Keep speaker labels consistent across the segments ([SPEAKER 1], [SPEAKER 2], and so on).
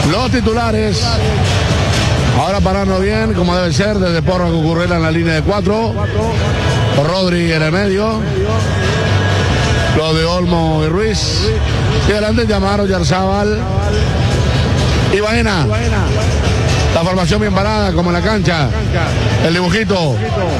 [SPEAKER 1] Los titulares. Ahora parando bien, como debe ser, desde Porro a Cucurella en la línea de 4. Rodri en el medio. Los de Olmo y Ruiz. Y adelante Yamaro, Yarzábal y Baena. La formación bien parada, como en la cancha. El dibujito.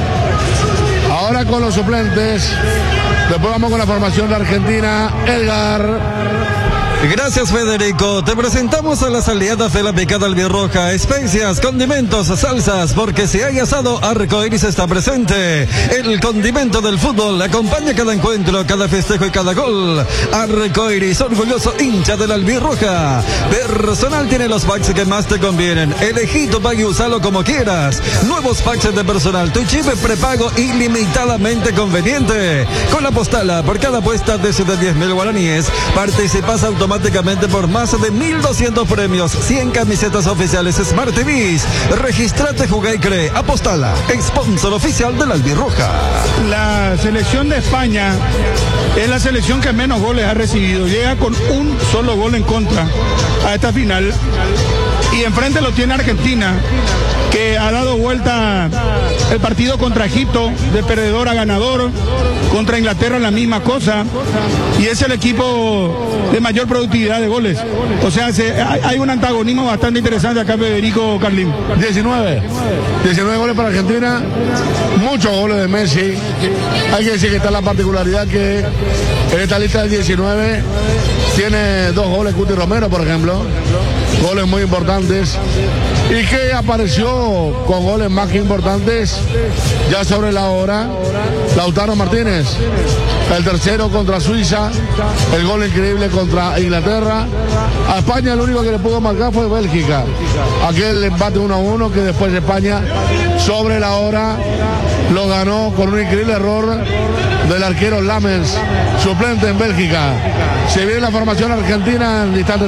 [SPEAKER 1] Ahora con los suplentes. Después vamos con la formación de Argentina. Edgar.
[SPEAKER 2] Gracias, Federico. Te presentamos a las aliadas de la picada albirroja: especias, condimentos, salsas, porque si hay asado, Arcoiris está presente. El condimento del fútbol acompaña cada encuentro, cada festejo y cada gol. Arcoiris, orgulloso hincha de la albirroja. Personal tiene los packs que más te convienen. Elegí tu pack y usalo como quieras. Nuevos packs de personal, tu chip prepago ilimitadamente conveniente. Con la postala, por cada apuesta de 10.000 guaraníes, participas automáticamente por más de 1.200 premios, 100 camisetas oficiales Smart TVs. Registrate, juega y cree. Apostala, sponsor oficial de la albirroja.
[SPEAKER 3] La selección de España es la selección que menos goles ha recibido. Llega con un solo gol en contra a esta final. Y enfrente lo tiene Argentina, que ha dado vuelta el partido contra Egipto, de perdedor a ganador. Contra Inglaterra la misma cosa. Y es el equipo de mayor productividad de goles. O sea, hay un antagonismo bastante interesante acá, Federico Carlín.
[SPEAKER 1] 19 goles para Argentina. Muchos goles de Messi. Hay que decir que está la particularidad que en esta lista del 19 tiene 2 goles Cuti Romero, por ejemplo. Goles muy importantes. Y que apareció con goles más que importantes ya sobre la hora. Lautaro Martínez, el tercero contra Suiza, el gol increíble contra Inglaterra. A España el único que le pudo marcar fue Bélgica. Aquel empate 1-1 que después España sobre la hora lo ganó con un increíble error del arquero Lamens, suplente en Bélgica. Se viene la formación argentina en instantes.